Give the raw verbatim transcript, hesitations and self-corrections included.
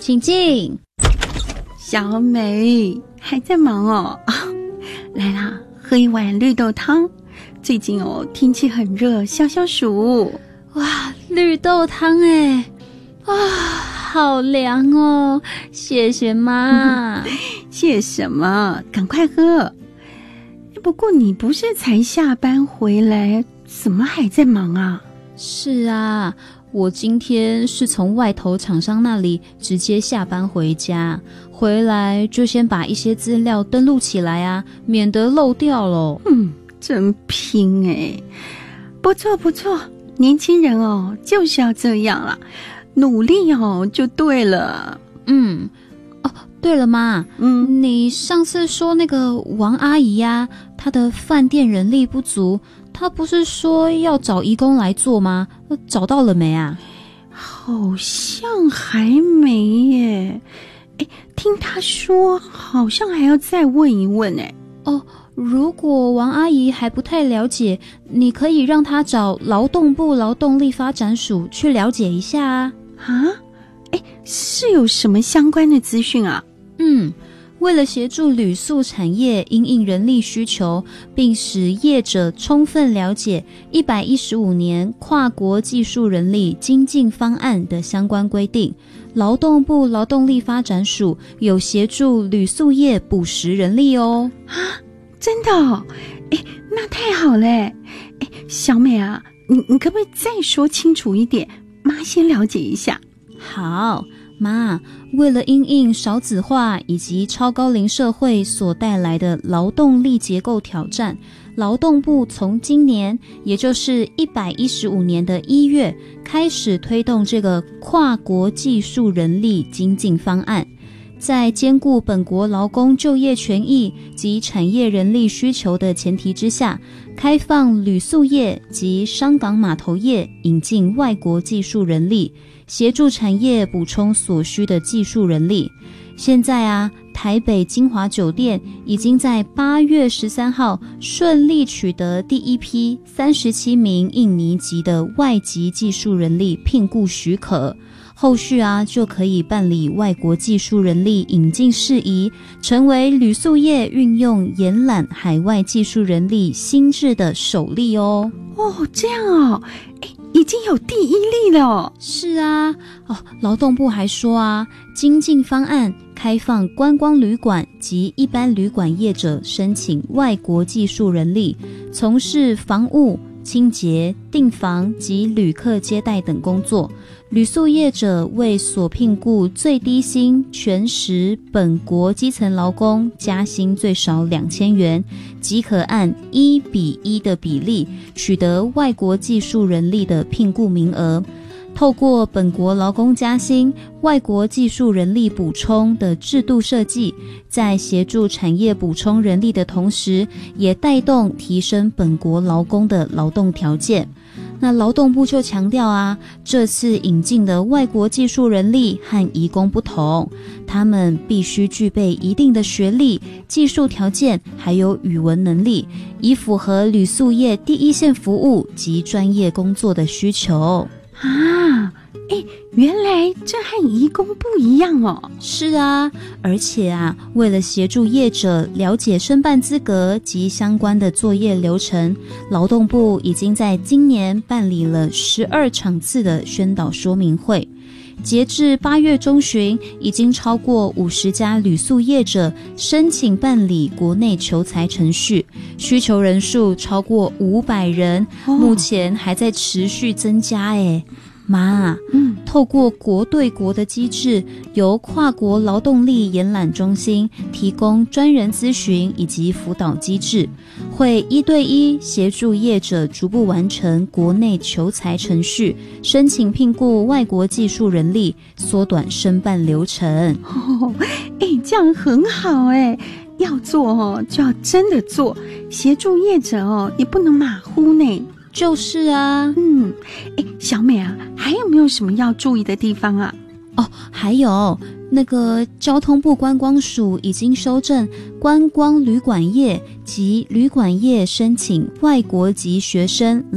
请进。 小美还在忙哦，来啦，喝一碗绿豆汤。最近哦，天气很热，消消暑。 哇，绿豆汤哎，哇，好凉哦！谢谢妈。 谢什么？赶快喝。不过你不是才下班回来，怎么还在忙啊？ 是啊，我今天是从外头厂商那里直接下班回家，回来就先把一些资料登录起来啊，免得漏掉了。 嗯，真拼哎，不错不错，年轻人哦就是要这样啦，努力哦就对了。 嗯，哦，对了妈， 嗯， 你上次说那个王阿姨呀、啊，她的饭店人力不足，她不是说要找移工来做吗？找到了没啊？ 好像还没耶。诶，听她说好像还要再问一问诶。 哦，如果王阿姨还不太了解，你可以让她找劳动部劳动力发展署去了解一下啊。 啊？诶，是有什么相关的资讯啊？ 嗯，为了协助旅宿产业因应人力需求，并使业者充分了解一百一十五年跨国技术人力精进方案的相关规定，劳动部劳动力发展署有协助旅宿业补实人力哦。 啊，真的哦？诶，那太好了。诶，小美啊，你你可不可以再说清楚一点？妈先了解一下。 好，妈，为了因应少子化以及超高龄社会所带来的劳动力结构挑战，劳动部从今年，也就是一百一十五年的一月开始推动这个跨国技术人力精进方案，在兼顾本国劳工就业权益及产业人力需求的前提之下，开放旅宿业及商港码头业引进外国技术人力，协助产业补充所需的技术人力。现在啊，台北金华酒店已经在八月十三号顺利取得第一批三十七名印尼籍的外籍技术人力聘雇许可，后续啊就可以办理外国技术人力引进事宜，成为旅宿业运用延揽海外技术人力新制的首例哦。 哦，这样哦，诶，已经有第一例了哦。 是啊，哦，劳动部还说啊，精进方案开放观光旅馆及一般旅馆业者申请外国技术人力，从事房务、清洁、订房及旅客接待等工作。旅宿业者为所聘雇最低薪全时本国基层劳工加薪最少两千元，即可按一比一的比例取得外国技术人力的聘雇名额。透过本国劳工加薪、外国技术人力补充的制度设计，在协助产业补充人力的同时，也带动提升本国劳工的劳动条件。那劳动部就强调啊，这次引进的外国技术人力和移工不同，他们必须具备一定的学历、技术条件，还有语文能力，以符合旅宿业第一线服务及专业工作的需求。 啊，诶，原来这和移工不一样哦。 是啊，而且啊，为了协助业者了解申办资格及相关的作业流程，劳动部已经在今年办理了十二场次的宣导说明会。截至八月中旬，已经超过五十家旅宿业者申请办理国内求才程序，需求人数超过五百人， 哦， 目前还在持续增加诶。妈， 嗯， 透过国对国的机制，由跨国劳动力延揽中心提供专人咨询以及辅导机制，会一对一协助业者逐步完成国内求才程序，申请聘雇外国技术人力，缩短申办流程。 哦，诶，这样很好诶，要做哦就要真的做，协助业者哦也不能马虎呢。 就是啊， 嗯，诶，小美啊，还有没有什么要注意的地方啊？ 哦，还有那个交通部观光署已经修正观光旅馆业及旅馆业申请外国籍学生